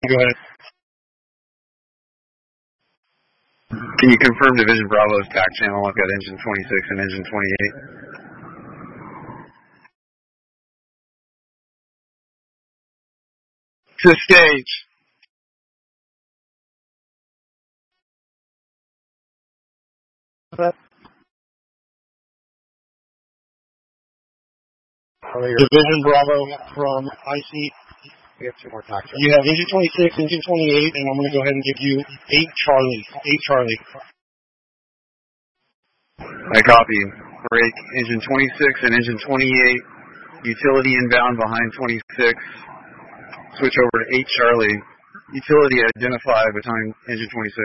Go ahead. Can you confirm Division Bravo's TAC channel? I've got engine 26 and engine 28. To stage. Division Bravo from IC. We have 2 more TAC channels. You have engine 26, engine 28, and I'm going to go ahead and give you 8 Charlie. 8 Charlie. I copy. Break engine 26 and engine 28. Utility inbound behind 26. Switch over to 8 Charlie. Utility identify behind engine 26.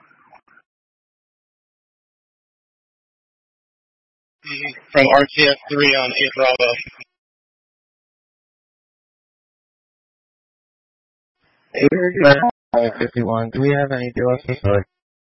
From RTF 3 on 8 Bravo. Hey, 51. Do we have any DLS? Sorry.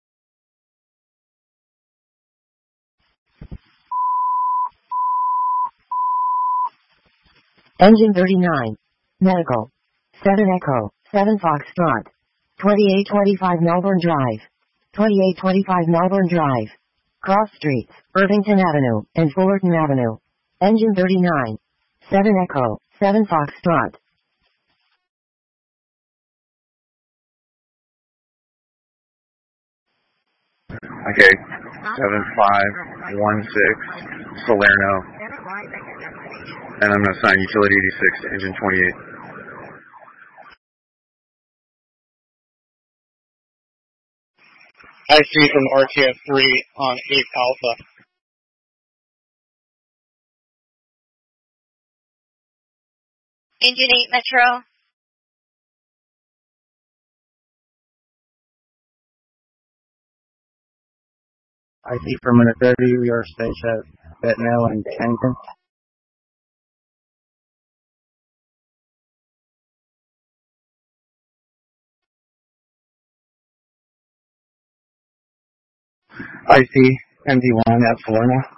Engine 39. Medical. 7 Echo. 7 Foxtrot. 2825 Melbourne Drive. 2825 Melbourne Drive. Cross Streets, Irvington Avenue, and Fullerton Avenue. Engine 39. 7 Echo. 7 Foxtrot. Okay. 7516 Salerno. And I'm going to assign utility 86 to engine 28. I see from RTF 3 on 8 Alpha. Engine 8 Metro. I see from minute 30, we are stage at Betnell and Kennington. I see MD1 at Salerno.